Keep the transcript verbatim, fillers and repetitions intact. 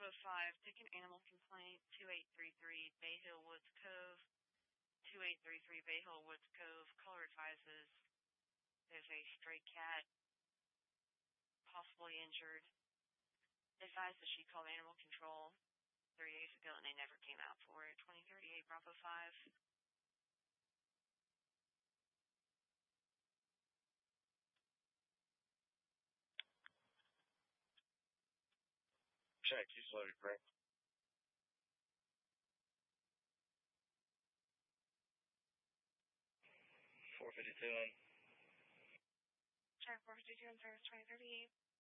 Bravo five, ticket animal complaint two eight three three Bay Hill Woods Cove. two eight three three Bay Hill Woods Cove. Caller advises there's a stray cat possibly injured. Advised that she called animal control three days ago and they never came out for it. twenty thirty-eight Bravo five. Check, you loaded, correct? four fifty-two on. Check four fifty-two on service twenty thirty-eight.